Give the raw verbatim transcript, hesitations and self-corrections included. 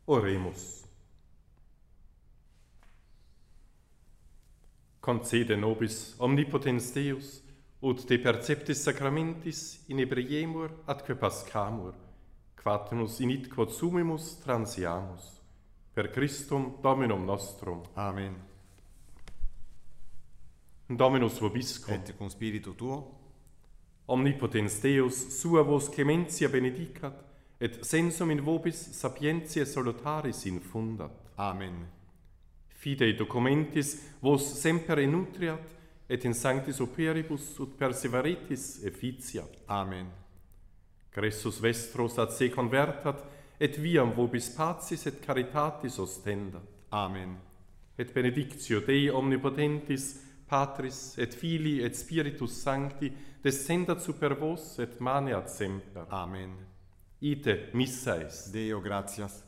Oremus. Concede nobis omnipotens Deus, ut de perceptis sacramentis inebriemur atque pascamur, quae nos init quod sumimus transiamus. Per Christum Dominum nostrum. Amen. Dominus vobiscum. Et cum spiritu tuo, Omnipotens Deus, sua vos clementia benedicat, et sensum in vobis sapientiae salutaris infundat. Amen. Fidei documentis vos semper nutriat, et in sanctis operibus ut perseveretis efficiat. Amen. Cressus vestros ad se convertat, et viam vobis pacis et caritatis ostendat. Amen. Et benedictio Dei omnipotentis, Patris et Filii et Spiritus Sancti, descendat super vos et maneat semper. Amen. Ite missa est. Deo gratias.